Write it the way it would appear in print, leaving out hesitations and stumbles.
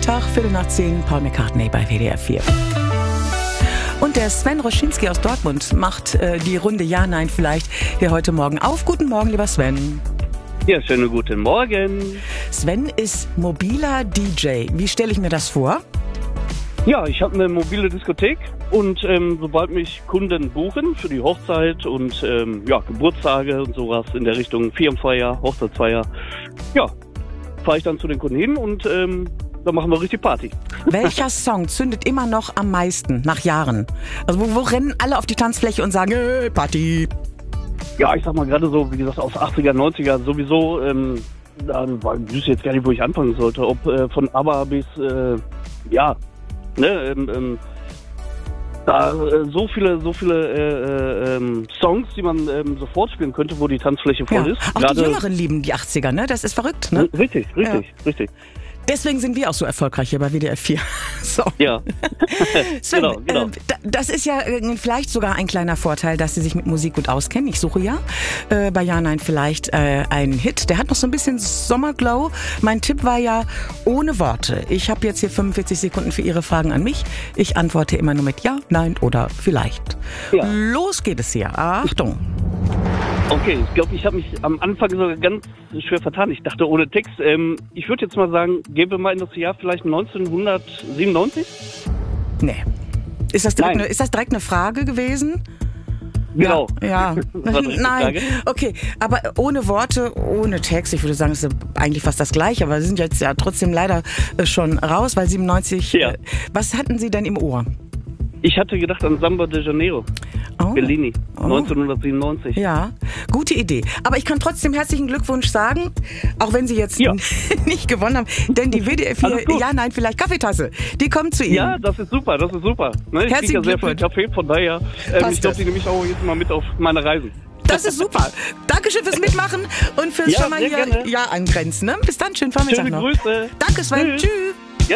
Nachmittag, 10:15, Paul McCartney bei WDR 4. Und der Sven Roschinski aus Dortmund macht die Runde Ja, Nein vielleicht hier heute Morgen auf. Guten Morgen, lieber Sven. Ja, schönen guten Morgen. Sven ist mobiler DJ. Wie stelle ich mir das vor? Ja, ich habe eine mobile Diskothek und sobald mich Kunden buchen für die Hochzeit und Geburtstage und sowas in der Richtung Firmenfeier, Hochzeitsfeier, fahre ich dann zu den Kunden hin und dann machen wir richtig Party. Welcher Song zündet immer noch am meisten nach Jahren? Also wo rennen alle auf die Tanzfläche und sagen, hey, Party? Ja, ich sag mal gerade so, wie gesagt, aus 80er, 90er sowieso, da wüsste jetzt gar nicht, wo ich anfangen sollte. Ob von ABBA bis, so viele Songs, die man sofort spielen könnte, wo die Tanzfläche voll ist. Auch die Jüngeren lieben die 80er, ne? Das ist verrückt, ne? Richtig. Deswegen sind wir auch so erfolgreich hier bei WDR 4. So. Ja. Sven, genau. Das ist ja vielleicht sogar ein kleiner Vorteil, dass Sie sich mit Musik gut auskennen. Ich suche ja bei Ja, Nein vielleicht einen Hit. Der hat noch so ein bisschen Sommerglow. Mein Tipp war ja ohne Worte. Ich habe jetzt hier 45 Sekunden für Ihre Fragen an mich. Ich antworte immer nur mit Ja, Nein oder vielleicht. Ja. Los geht es hier. Achtung. Okay, ich glaube, ich habe mich am Anfang sogar ganz schwer vertan. Ich dachte ohne Text. Ich würde jetzt mal sagen, gehen wir mal in das Jahr vielleicht 1997? Nee. Ist das direkt eine Frage gewesen? Genau. Ja. Nein. Okay, aber ohne Worte, ohne Text. Ich würde sagen, es ist eigentlich fast das Gleiche, aber Sie sind jetzt ja trotzdem leider schon raus, weil 97. Ja. Was hatten Sie denn im Ohr? Ich hatte gedacht an Samba de Janeiro. Bellini, 1997. Ja, gute Idee. Aber ich kann trotzdem herzlichen Glückwunsch sagen, auch wenn Sie jetzt nicht gewonnen haben, denn die WDR 4 Ja, Nein, vielleicht Kaffeetasse, die kommt zu Ihnen. Ja, das ist super. Ne? Ich kriege ja sehr viel Kaffee, von daher, ich glaube, die nehme ich auch jetzt mal mit auf meine Reisen. Das ist super. Dankeschön fürs Mitmachen und fürs schon mal hier angrenzen. Ne? Bis dann, schönen Vormittag Schöne noch. Grüße. Danke, Sven. Tschüss.